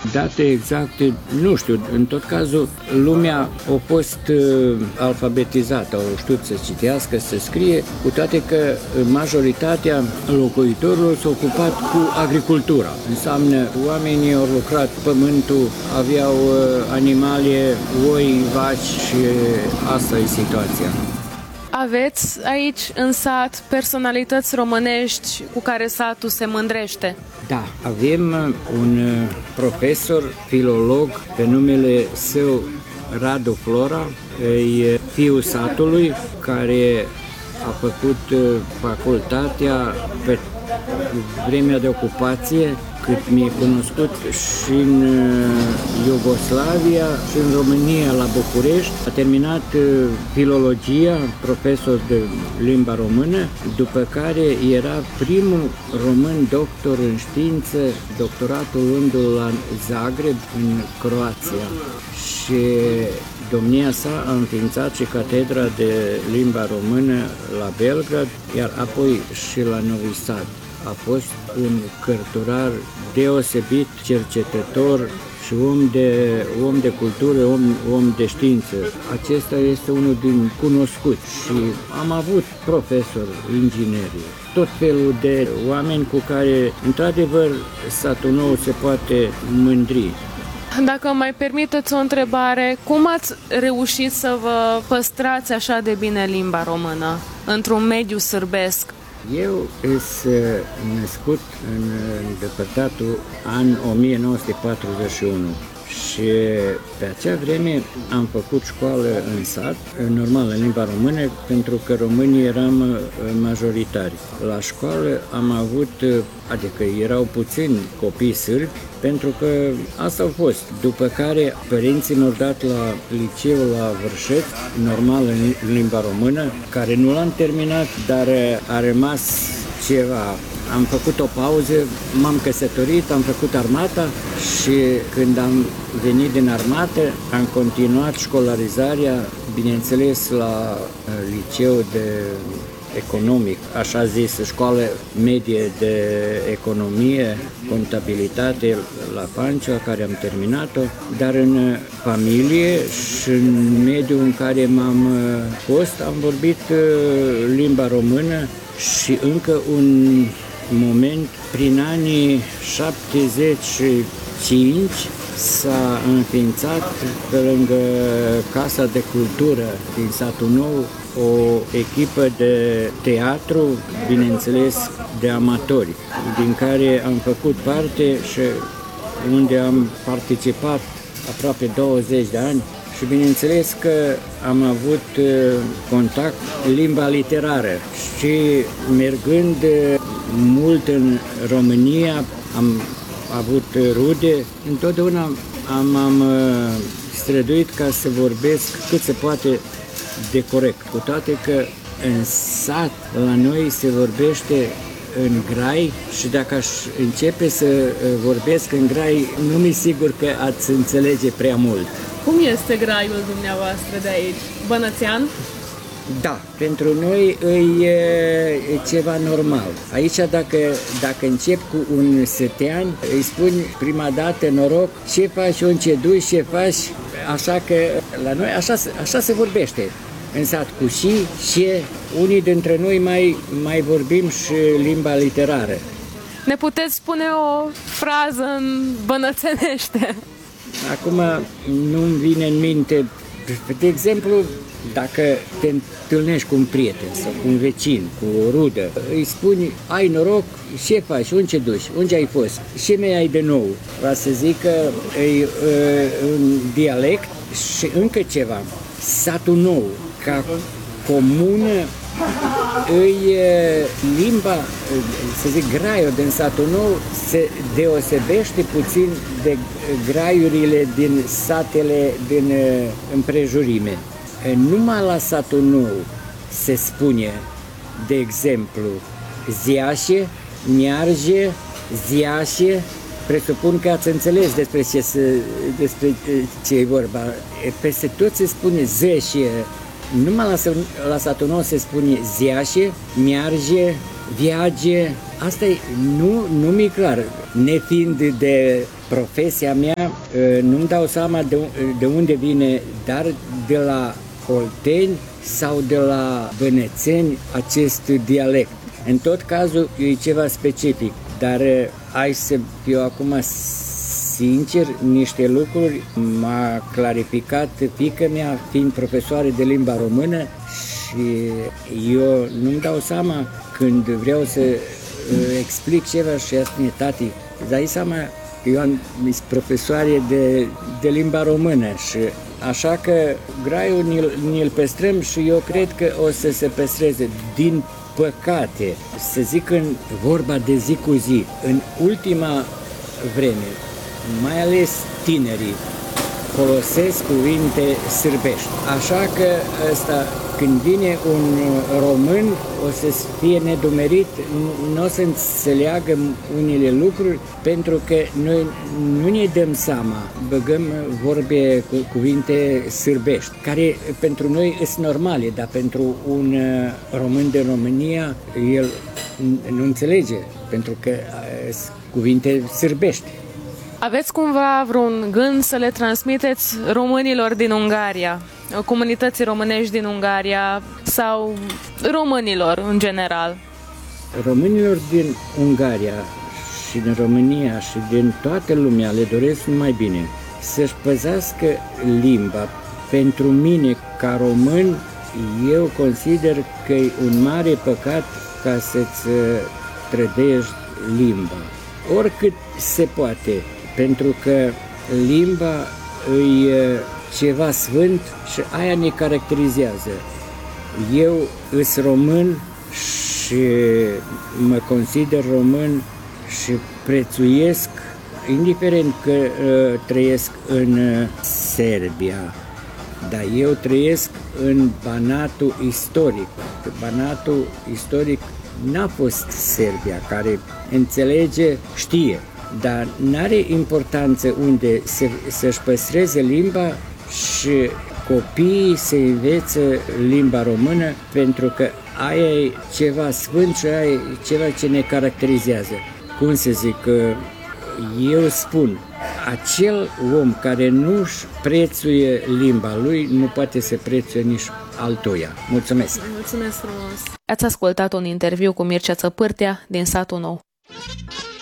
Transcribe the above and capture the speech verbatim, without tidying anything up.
Date exacte, nu știu, în tot cazul lumea a fost uh, alfabetizată, au știut să citească, să scrie, cu toate că majoritatea locuitorilor s-au ocupat cu agricultura. Înseamnă, oamenii au lucrat pământul, aveau uh, animale, oi, vaci și asta e situația. Aveți aici în sat personalități românești cu care satul se mândrește? Da, avem un profesor, filolog, pe numele său Radu Flora, e fiul satului, care a făcut facultatea pe vremea de ocupație, cât mi-e cunoscut, și în Iugoslavia și în România, la București. A terminat filologia, profesor de limba română, după care era primul român doctor în știință, doctoratul luându-l la Zagreb, în Croația. Și domnia sa a înființat și catedra de limba română la Belgrad, iar apoi și la Novi Sad. A fost un cărturar deosebit, cercetător și om de, om de cultură, om, om de știință. Acesta este unul din cunoscuți și am avut profesori, ingineri, tot felul de oameni cu care, într-adevăr, satul nou se poate mândri. Dacă mai permiteți o întrebare, cum ați reușit să vă păstrați așa de bine limba română într-un mediu sârbesc? Eu sunt născut în îndepărtatul an o mie nouă sute patruzeci și unu și pe acea vreme am făcut școală în sat, normal în limba română, pentru că românii eram majoritari. La școală am avut, adică erau puțini copii sârbi, pentru că asta au fost. După care părinții mi-au dat la liceu la Vârșet, normal în limba română, care nu l-am terminat, dar a rămas ceva. Am făcut o pauză, m-am căsătorit, am făcut armata și când am venit din armată am continuat școlarizarea, bineînțeles la liceu de economic, așa zis, școală medie de economie, contabilitate la Pancea, care am terminat-o, dar în familie și în mediul în care m-am fost, am vorbit limba română și încă un moment, prin anii șaptezeci și cinci, s-a înființat pe lângă Casa de Cultură din satul nou o echipă de teatru, bineînțeles de amatori, din care am făcut parte și unde am participat aproape douăzeci de ani și bineînțeles că am avut contact limba literară și mergând mult în România, am avut rude, întotdeauna am, am străduit ca să vorbesc cât se poate de corect, cu toate că în sat la noi se vorbește în grai și dacă aș începe să vorbesc în grai, nu mi-e sigur că ați înțelege prea mult. Cum este graiul dumneavoastră de aici? Bănățean? Da, pentru noi e, e ceva normal. Aici dacă, dacă încep cu un sătean, îi spun prima dată noroc, ce faci, unde duci, ce faci, așa că la noi așa, așa se vorbește. În sat cu și, și, unii dintre noi mai, mai vorbim și limba literară. Ne puteți spune o frază în bănățenește? Acum nu-mi vine în minte. De exemplu, dacă te întâlnești cu un prieten sau cu un vecin, cu o rudă, îi spuni, ai noroc, ce faci, unde duci, unde ai fost, ce mai ai de nou? Va să zic că e un dialect și încă ceva. Satul nou, ca comună, îi limba, să zic, graiul din satul nou se deosebește puțin de graiurile din satele din împrejurime. Numai la satul nou se spune, de exemplu, ziașe, miarje, ziașe, presupun că ați înțeles despre ce, despre ce e vorba. Peste tot se spune zeșe. Numai la, la satul nou se spune ziașe, miarje, viage. Asta e, nu, nu mi-e clar. Nefiind de profesia mea, nu-mi dau seama de, de unde vine, dar de la olteni sau de la bănețeni acest dialect. În tot cazul e ceva specific, dar hai să fiu acum sincer, niște lucruri m-a clarificat fiica mea, fiind profesoară de limba română, și eu nu-mi dau seama când vreau să explic ceva și ea spune: tati, îți dai seama, eu am profesoare de, de limba română și așa că graiul ni-l, ni-l păstrăm și eu cred că o să se păstreze. Din păcate, să zic în vorba de zi cu zi, în ultima vreme, mai ales tinerii folosesc cuvinte sârbești. Așa că ăsta, când vine un român, o să fie nedumerit, nu o să înțeleagă unele lucruri, pentru că noi nu ne dăm seama, băgăm vorbe cu cuvinte sârbești, care pentru noi sunt normale, dar pentru un român din România, el nu înțelege, pentru că sunt cuvinte sârbești. Aveți cumva vreun gând să le transmiteți românilor din Ungaria, comunității românești din Ungaria sau românilor în general? Românilor din Ungaria și din România și din toată lumea le doresc numai bine, să-și păzească limba. Pentru mine, ca român, eu consider că e un mare păcat ca să-ți trădești limba, oricât se poate. Pentru că limba e ceva sfânt și aia ne caracterizează. Eu sunt român și mă consider român și prețuiesc, indiferent că uh, trăiesc în Serbia, dar eu trăiesc în Banatul istoric. Banatul istoric n-a fost Serbia, care înțelege, știe. Dar n-are importanță unde se, să-și păstreze limba și copiii să învețe limba română, pentru că aia e ceva sfânt și aia e ceva ce ne caracterizează. Cum să zic, eu spun, acel om care nu-și prețuie limba lui, nu poate să prețuie nici altuia. Mulțumesc! Mulțumesc frumos! Ați ascultat un interviu cu Mircea Țăpârtea din Satul Nou.